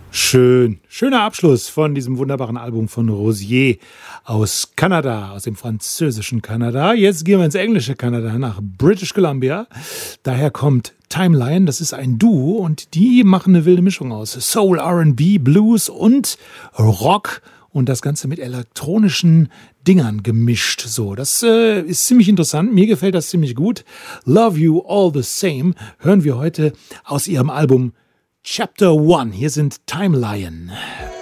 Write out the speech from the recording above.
Schöner Abschluss von diesem wunderbaren Album von Rosier aus Kanada, aus dem französischen Kanada. Jetzt gehen wir ins englische Kanada, nach British Columbia. Daher kommt Timelion, das ist ein Duo und die machen eine wilde Mischung aus Soul, R&B, Blues und Rock und das Ganze mit elektronischen Dingern gemischt. So, das ist ziemlich interessant. Mir gefällt das ziemlich gut. Love You All the Same hören wir heute aus ihrem Album Chapter 1. Hier sind Timelion.